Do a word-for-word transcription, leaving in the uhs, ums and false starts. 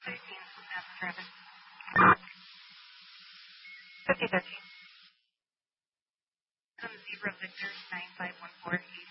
thirteen, South Travis. fifty thirteen. Um, zero Victor nine five one four eight.